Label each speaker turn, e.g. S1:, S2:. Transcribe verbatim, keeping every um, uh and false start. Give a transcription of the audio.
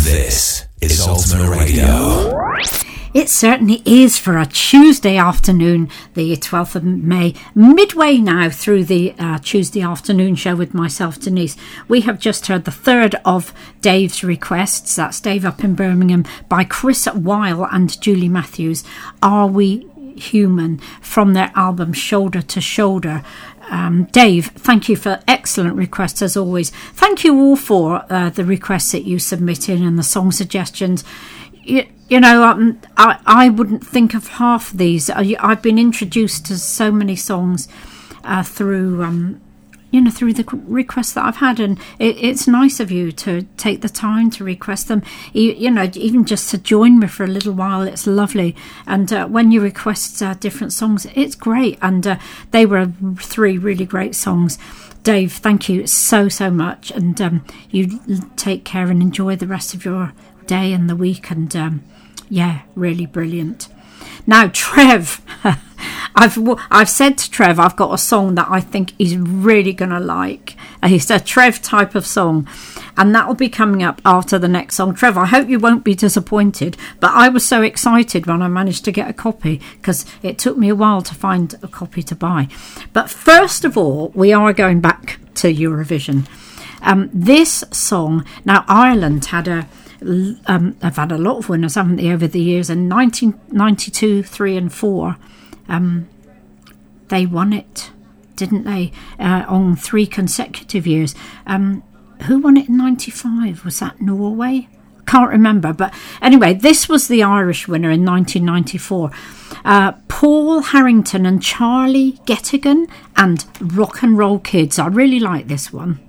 S1: This is Ultimate Radio.
S2: It certainly is for a Tuesday afternoon, the twelfth of May, midway now through the uh, Tuesday afternoon show with myself, Denise. We have just heard the third of Dave's requests. That's Dave up in Birmingham by Chris Weil and Julie Matthews. Are We Human? From their album Shoulder to Shoulder. Um, Dave, thank you for excellent requests as always. Thank you all for uh, the requests that you submitted and the song suggestions. You, you know, um, I, I wouldn't think of half of these. I, I've been introduced to so many songs uh, through, um, you know, through the requests that I've had, and it, it's nice of you to take the time to request them. You, you know, even just to join me for a little while, it's lovely. And uh, when you request uh, different songs, it's great. And uh, they were three really great songs. Dave, thank you so, so much. And um, you take care and enjoy the rest of your day and the week, and um, yeah, really brilliant. Now, Trev, I've I've said to Trev I've got a song that I think he's really gonna like. Uh, it's a Trev type of song, and that will be coming up after the next song. Trev, I hope you won't be disappointed, but I was so excited when I managed to get a copy, because it took me a while to find a copy to buy. But first of all, we are going back to Eurovision. Um, this song, now Ireland had a Um, I've had a lot of winners, haven't they, over the years? In nineteen ninety-two, three and four, um, they won it, didn't they, uh, on three consecutive years. Um, who won it in ninety-five? Was that Norway? Can't remember. But anyway, this was the Irish winner in nineteen ninety-four. Uh, Paul Harrington and Charlie Gettigan and Rock and Roll Kids. I really like this one.